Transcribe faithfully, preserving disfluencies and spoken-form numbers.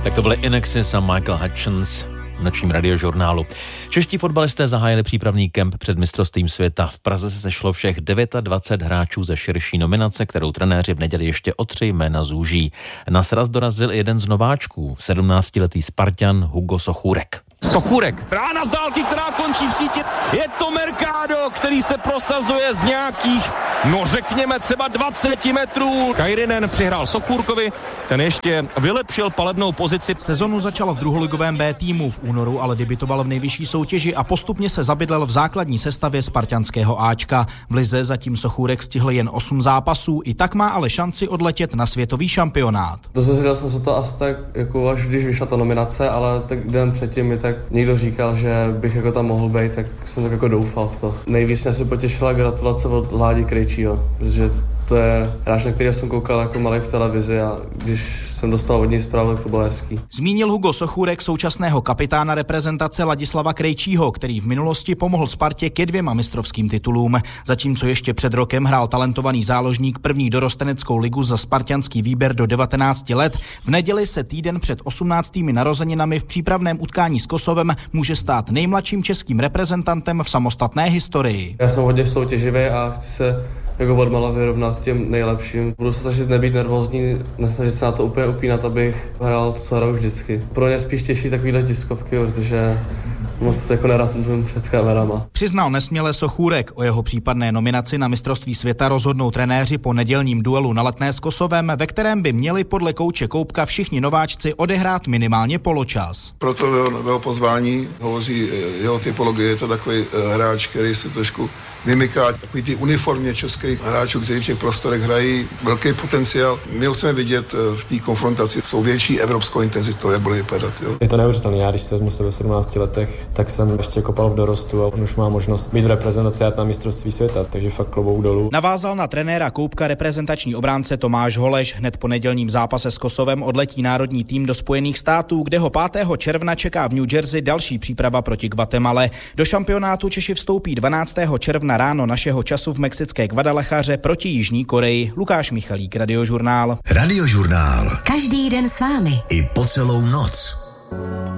Tak to byly Inexis a Michael Hutchins v nočním radiožurnálu. Čeští fotbalisté zahájili přípravný kemp před mistrovstvím světa. V Praze se sešlo všech dvacet devět hráčů ze širší nominace, kterou trenéři v neděli ještě o tři jména zúží. Na sraz dorazil jeden z nováčků, sedmnáctiletý Spartan Hugo Sochůrek. Sochůrek, rána z dálky, která končí v síti. Je to Mercado, který se prosazuje z nějakých, no řekněme třeba dvacet metrů. Kairinen přihrál Sochůrkovi, ten ještě vylepšil palebnou pozici. Sezonu začal v druholigovém B týmu, v únoru ale debutoval v nejvyšší soutěži a postupně se zabydlel v základní sestavě spartanského Ačka. V lize zatím Sochůrek stihl jen osm zápasů, i tak má ale šanci odletět na světový šampionát. Dozvěděl jsem se to asi tak, jako až když vyšla ta nominace, ale tak den předtím mi tak někdo říkal, že bych jako tam mohl být, tak jsem tak jako doufal v to. Nejvíc mě se potěšila gratulace od Ládi Krejčího, protože to je hráč, na který jsem koukal jako malý v televizi a když jsem dostal od něj zprávu, tak to bylo hezký. Zmínil Hugo Sochůrek současného kapitána reprezentace Ladislava Krejčího, který v minulosti pomohl Spartě ke dvěma mistrovským titulům. Zatímco ještě před rokem hrál talentovaný záložník první dorosteneckou ligu za spartanský výběr do devatenácti let, v neděli se týden před osmnáctými narozeninami v přípravném utkání s Kosovem může stát nejmladším českým reprezentantem v samostatné historii. Já jsem hodně soutěživý a chci se jako odmala vyrovnat těm nejlepším. Budu se snažit nebýt nervózní, nesnažit se na to úplně upínat, abych hrál to, co hraju vždycky. Pro ně spíš těší takovýhle tiskovky, protože moc jako nerad mluvím před kamerama. Přiznal nesměle Sochůrek. O jeho případné nominaci na mistrovství světa rozhodnou trenéři po nedělním duelu na Letné s Kosovem, ve kterém by měli podle kouče Koupka všichni nováčci odehrát minimálně poločas. Proto bylo pozvání, hovoří jeho typologie, je to takový hráč, který se trošku vymyká takový ty uniformě českých hráčů, kteří v těch prostorech hrají, velký potenciál. My ho chceme vidět v té konfrontaci s větší evropskou intenzitou, jak bude vypadat. Jo. Je to neuvěřitelné. Já když se vezmu sebe v sedmnácti letech, tak jsem ještě kopal v dorostu a on už má možnost být v reprezentaci na mistrovství světa, takže fakt klobouk dolů. Navázal na trenéra Koupka reprezentační obránce Tomáš Holeš. Hned po nedělním zápase s Kosovem odletí národní tým do Spojených států, kde ho pátého června čeká v New Jersey další příprava proti Guatemale. Do šampionátu Češi vstoupí dvanáctého června ráno našeho času v mexické Guadalachaře proti Jižní Koreji. Lukáš Michalík, Radiožurnál. Radiožurnál. Každý den s vámi. I po celou noc.